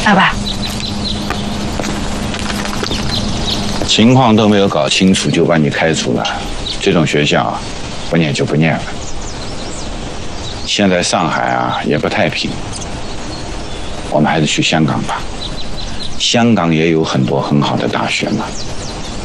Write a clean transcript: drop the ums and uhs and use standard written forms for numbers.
爸爸， 情况都没有搞清楚就把你开除了，这种学校啊，不念就不念了。现在上海啊也不太平，我们还是去香港吧。香港也有很多很好的大学嘛。